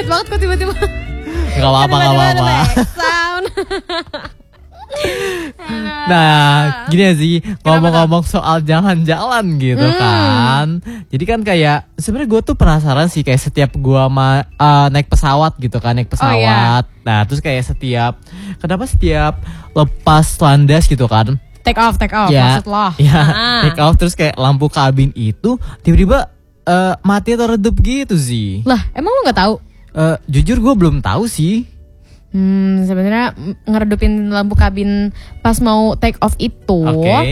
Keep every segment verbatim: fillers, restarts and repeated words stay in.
banget kok tiba-tiba. Gak apa-apa, gak apa-apa. Sound. Nah, gini sih, ngomong-ngomong soal jalan-jalan gitu hmm. kan. Jadi kan kayak sebenarnya gue tuh penasaran sih, kayak setiap gue ma- uh, naik pesawat gitu kan, naik pesawat. Oh, iya. Nah, terus kayak setiap, kenapa setiap lepas landas gitu kan, take off, take off ya, maksud lo. Ya, ah. take off terus kayak lampu kabin itu tiba-tiba uh, mati atau redup gitu sih. Lah, emang lo nggak tahu? Uh, jujur gue belum tahu sih. Hmm, sebenarnya ngeredupin lampu kabin pas mau take off itu. Oke. Okay.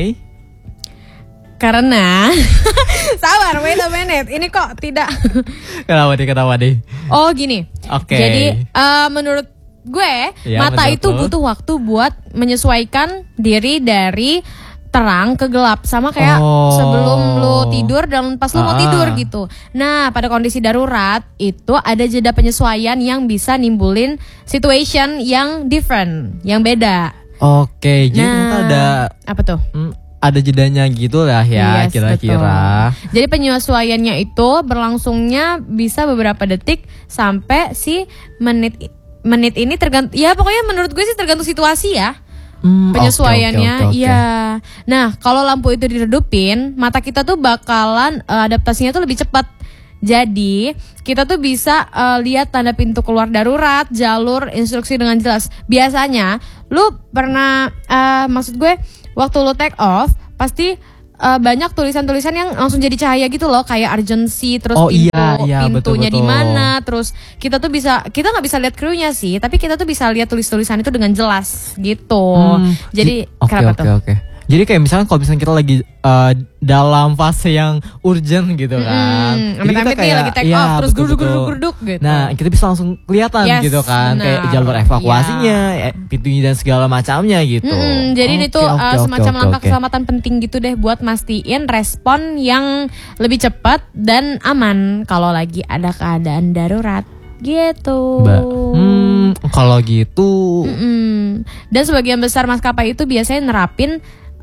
Karena sabar, wait a minute. Ini kok tidak. Kenapa deh, kenapa deh? Oh gini. Oke. Okay. Jadi uh, menurut gue ya, mata itu lo. butuh waktu buat menyesuaikan diri dari terang ke gelap, sama kayak oh. sebelum lo tidur dan pas lo ah. mau tidur gitu. Nah, pada kondisi darurat itu ada jeda penyesuaian yang bisa nimbulin situation yang different, yang beda. Oke, jadi nah, ada apa tuh? Hmm, ada jedanya gitu lah ya, yes, kira-kira. Betul. Jadi penyesuaiannya itu berlangsungnya bisa beberapa detik sampai si menit menit ini tergantung. Ya pokoknya menurut gue sih tergantung situasi ya. Hmm, penyesuaiannya, okay, okay, okay, okay. ya. Nah, kalau lampu itu diredupin, mata kita tuh bakalan uh, adaptasinya tuh lebih cepat. Jadi, kita tuh bisa uh, lihat tanda pintu keluar darurat, jalur, instruksi dengan jelas. Biasanya, lu pernah, uh, maksud gue, waktu lu take off, pasti uh, banyak tulisan-tulisan yang langsung jadi cahaya gitu loh, kayak urgency, terus oh, pintu, iya, iya, pintunya di betul, mana, terus kita tuh bisa, kita nggak bisa lihat krunya sih, tapi kita tuh bisa lihat tulis-tulisan itu dengan jelas gitu. Hmm, Jadi, okay, kenapa okay, tuh? Oke, oke. Jadi kayak misalnya kalau misalnya kita lagi uh, dalam fase yang urgent gitu kan. Hmm, amit-amit nih lagi take ya, off terus betul, geruduk-geruduk gitu. Nah, kita bisa langsung kelihatan yes, gitu kan, benar. kayak jalur evakuasinya, ya. pintunya dan segala macamnya gitu. Hmm, jadi okay, itu uh, okay, semacam okay, langkah okay. keselamatan penting gitu deh buat mastiin respon yang lebih cepat dan aman kalau lagi ada keadaan darurat. Gitu. Ba- hmm, kalau gitu. Mm-mm. Dan sebagian besar maskapai itu biasanya nerapin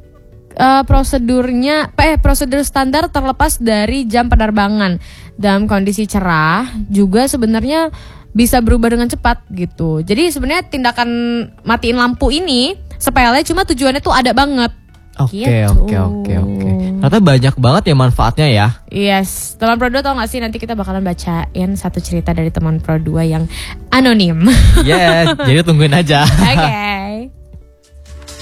uh, prosedurnya, eh prosedur standar terlepas dari jam penerbangan. Dalam kondisi cerah juga sebenarnya bisa berubah dengan cepat gitu. Jadi sebenarnya tindakan matiin lampu ini sepele, cuma tujuannya tuh ada banget. Oke, oke, oke, oke. Ternyata banyak banget ya manfaatnya ya. Yes, teman Pro dua tau gak sih, nanti kita bakalan bacain satu cerita dari teman Pro dua yang anonim. Yes, jadi tungguin aja. Oke. Okay.